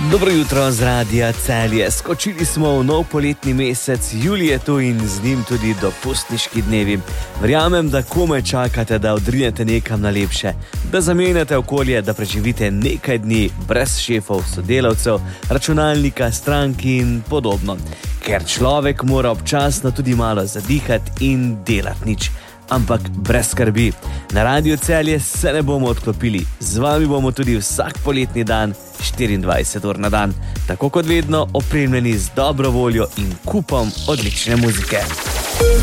Dobro jutro z Radia Celje. Skočili smo v nov poletni mesec, julij je tu in z njim tudi dopustniški dnevi. Verjamem, da komaj čakate, da odrinete nekam na lepše, da zamenjate okolje, da preživite nekaj dni brez šefov, sodelavcev, računalnika, stranki in podobno. Ker človek mora občasno tudi malo zadihati in delati nič. Ampak brez skrbi, na Radiu Celje se ne bomo odklopili. Z vami bomo tudi vsak poletni dan, 24 ur na dan. Tako kot vedno, opremljeni z dobro voljo in kupom odlične muzike.